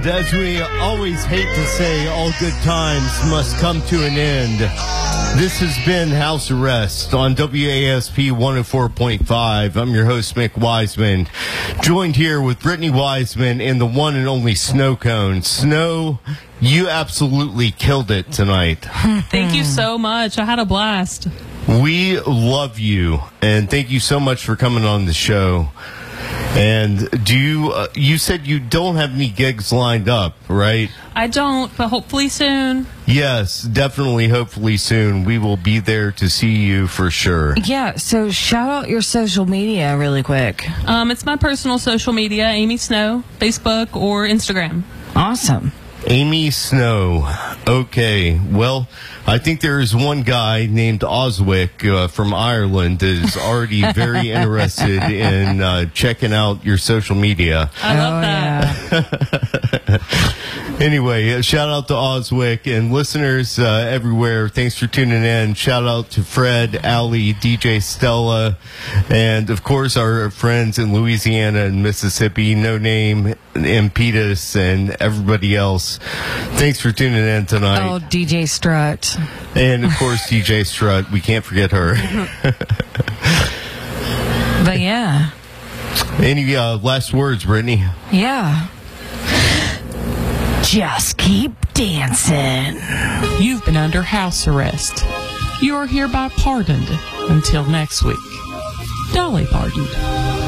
And as we always hate to say, all good times must come to an end. This has been House Arrest on WASP 104.5. I'm your host, Mick Wiseman, joined here with Brittany Wiseman and the one and only Snow Cone. Snow, you absolutely killed it tonight. Thank you so much. I had a blast. We love you, and thank you so much for coming on the show. And you said you don't have any gigs lined up, right? I don't, but hopefully soon. Yes, definitely, hopefully soon. We will be there to see you for sure. Yeah, so shout out your social media really quick. It's my personal social media, Amy Snow, Facebook or Instagram. Awesome. Amy Snow. Okay, well, I think there is one guy named Oswick from Ireland that is already very interested in checking out your social media. I love that. Yeah. Anyway, shout out to Oswick and listeners everywhere. Thanks for tuning in. Shout out to Fred, Allie, DJ Stella, and of course our friends in Louisiana and Mississippi, No Name, Impetus, and everybody else. Thanks for tuning in tonight. Oh, DJ Strut. And of course DJ Strut. We can't forget her. But yeah. Any last words, Brittany? Yeah. Just keep dancing. You've been under house arrest. You are hereby pardoned until next week. Dolly pardoned.